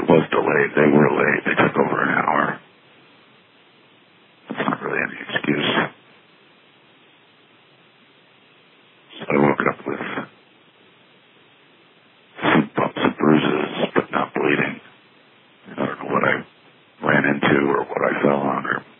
it was delayed. They were late. They took over an hour. It's not really any excuse. So I woke up with some bumps and bruises, but not bleeding. I don't know what I ran into or what I fell on or